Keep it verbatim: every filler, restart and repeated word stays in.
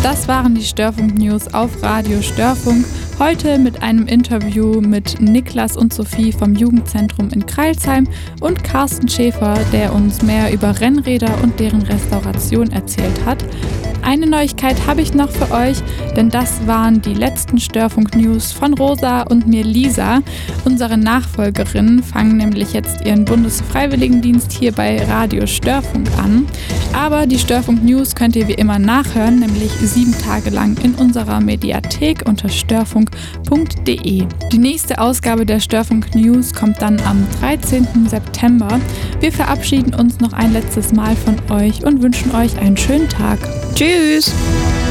Das waren die Störfunk-News auf Radio Störfunk. Heute mit einem Interview mit Niklas und Sophie vom Jugendzentrum in Crailsheim und Carsten Schäfer, der uns mehr über Rennräder und deren Restauration erzählt hat. Eine Neuigkeit habe ich noch für euch, denn das waren die letzten Störfunk-News von Rosa und mir Lisa. Unsere Nachfolgerinnen fangen nämlich jetzt ihren Bundesfreiwilligendienst hier bei Radio Störfunk an. Aber die Störfunk-News könnt ihr wie immer nachhören, nämlich sieben Tage lang in unserer Mediathek unter störfunk punkt de. Die nächste Ausgabe der Störfunk News kommt dann am dreizehnten September. Wir verabschieden uns noch ein letztes Mal von euch und wünschen euch einen schönen Tag. Tschüss!